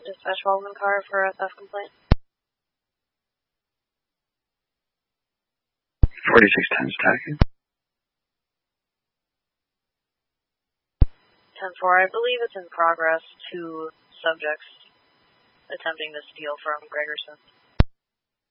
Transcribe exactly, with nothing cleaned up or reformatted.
Dispatch Baldwin car for a theft complaint. forty-six times tacking. ten four, I believe it's in progress. Two subjects attempting to steal from Gregerson.